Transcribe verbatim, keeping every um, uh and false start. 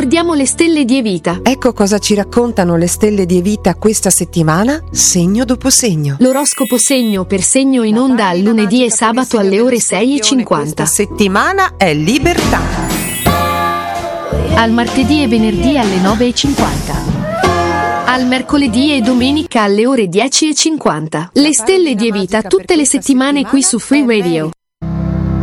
Guardiamo le stelle di Evita. Ecco cosa ci raccontano le stelle di Evita questa settimana, segno dopo segno. L'oroscopo segno per segno in onda al lunedì e sabato alle ore sei e cinquanta. Questa settimana è libertà. Al martedì e venerdì alle nove e cinquanta. Al mercoledì e domenica alle ore dieci e cinquanta. Le stelle di Evita tutte le settimane qui su Free Radio.